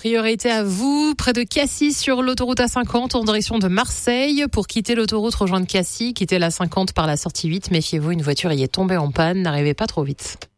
priorité à vous, près de Cassis sur l'autoroute A50 en direction de Marseille. Pour quitter l'autoroute, rejoindre Cassis, quitter la 50 par la sortie 8. Méfiez-vous, une voiture y est tombée en panne, n'arrivez pas trop vite.